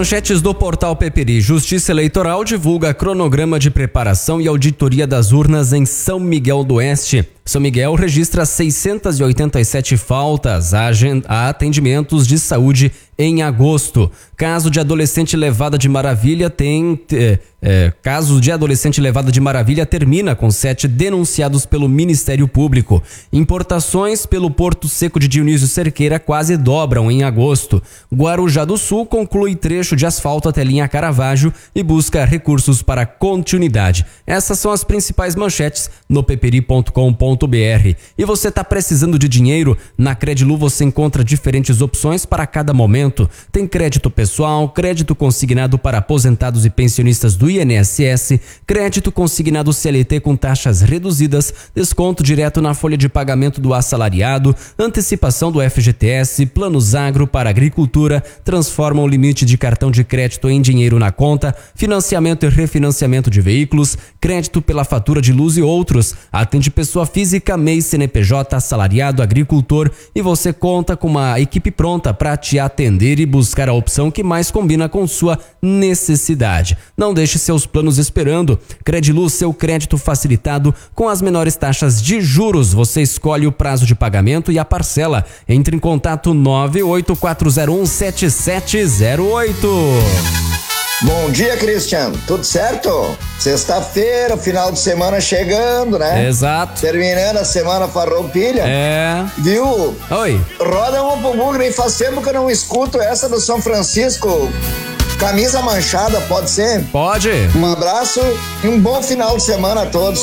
Manchetes do portal Peperi. Justiça Eleitoral divulga cronograma de preparação e auditoria das urnas em São Miguel do Oeste. São Miguel registra 687 faltas a atendimentos de saúde em agosto. Caso de adolescente levada de Maravilha termina com 7 denunciados pelo Ministério Público. Importações pelo Porto Seco de Dionísio Cerqueira quase dobram em agosto. Guarujá do Sul conclui trecho de asfalto até linha Caravaggio e busca recursos para continuidade. Essas são as principais manchetes no peperi.com.br. E você está precisando de dinheiro? Na Credilu você encontra diferentes opções para cada momento. Tem crédito pessoal, crédito consignado para aposentados e pensionistas do INSS, crédito consignado CLT com taxas reduzidas, desconto direto na folha de pagamento do assalariado, antecipação do FGTS, planos agro para agricultura, transforma o limite de cartão de crédito em dinheiro na conta, financiamento e refinanciamento de veículos, crédito pela fatura de luz e outros. Atende pessoa física, MEI, CNPJ, assalariado, agricultor, e você conta com uma equipe pronta para te atender e buscar a opção que mais combina com sua necessidade. Não deixe seus planos esperando. Credilu, seu crédito facilitado com as menores taxas de juros. Você escolhe o prazo de pagamento e a parcela. Entre em contato 984017708. Bom dia, Christian. Tudo certo? Sexta-feira, final de semana chegando, né? Exato. Terminando a semana farroupilha. É. Viu? Oi. Roda uma pro Bugre, faz tempo que eu não escuto essa do São Francisco. Camisa manchada, pode ser? Pode. Um abraço e um bom final de semana a todos.